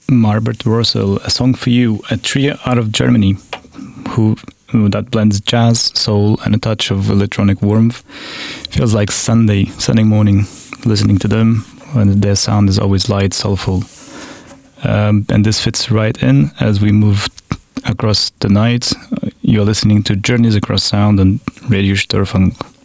Marbert Russell, A Song for You, a trio out of Germany who that blends jazz, soul, and a touch of electronic warmth. Feels like Sunday morning listening to them, and their sound is always light, soulful. And this fits right in as we move across the night. You're listening to Journeys Across Sound on Radio Störfunk.